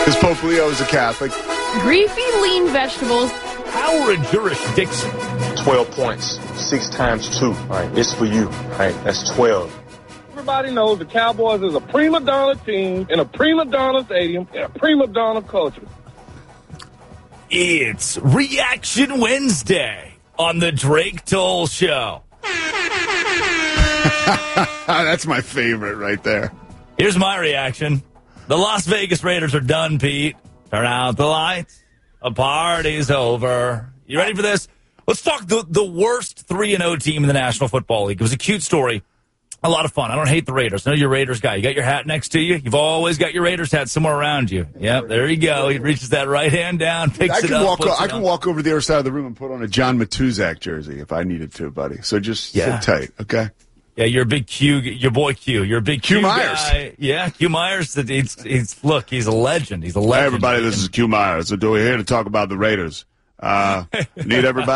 Because Pope Leo is a Catholic. Greasy lean vegetables. Power of jurisdiction. 12 points. 6 times 2. All right, it's for you. All right, that's 12. Everybody knows the Cowboys is a prima donna team in a prima donna stadium in a prima donna culture. It's Reaction Wednesday on the Drake Toll Show. That's my favorite right there. Here's my reaction. The Las Vegas Raiders are done, Pete. Turn out the lights. A party's over. You ready for this? Let's talk the worst 3-0 team in the National Football League. It was a cute story. A lot of fun. I don't hate the Raiders. I know you're a Raiders guy. You got your hat next to you. You've always got your Raiders hat somewhere around you. Yep, there you go. He reaches that right hand down, picks it up. I can walk over to the other side of the room and put on a John Matuzak jersey if I needed to, buddy. So just sit tight, okay? Yeah, you're a big Q. Your boy Q. You're a big Q Myers. Guy. Yeah, Q Myers. He's look. He's a legend. He's a legend. Hey, everybody, this is Q Myers. So we're here to talk about the Raiders. Need everybody.